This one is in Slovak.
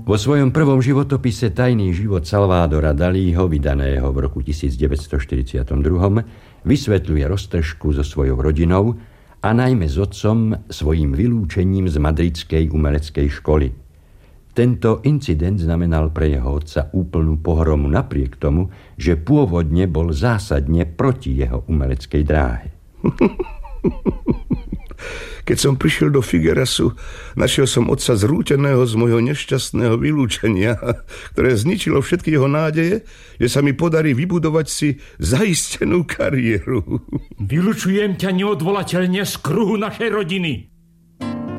Vo svojom prvom životopise Tajný život Salvadora Dalího, vydaného v roku 1942, vysvetľuje roztržku so svojou rodinou a najmä s otcom svojím vylúčením z madridskej umeleckej školy. Tento incident znamenal pre jeho otca úplnú pohromu napriek tomu, že pôvodne bol zásadne proti jeho umeleckej dráhe. Keď som prišiel do Figuerasu, našiel som otca zrúteného z môjho nešťastného vylúčenia, ktoré zničilo všetky jeho nádeje, že sa mi podarí vybudovať si zaistenú kariéru. Vylučujem ťa neodvolateľne z kruhu našej rodiny.